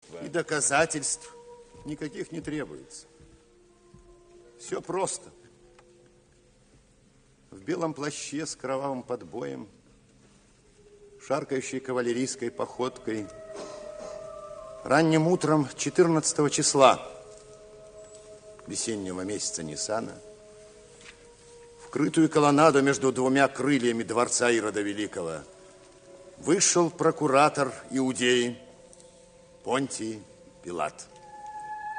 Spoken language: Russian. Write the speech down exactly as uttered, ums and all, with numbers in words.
И доказательств никаких не требуется. Все просто. В белом плаще с кровавым подбоем, шаркающей кавалерийской походкой, ранним утром четырнадцатого числа весеннего месяца Ниссана в крытую колоннаду между двумя крыльями дворца Ирода Великого вышел прокуратор Иудеи Понтий Пилат.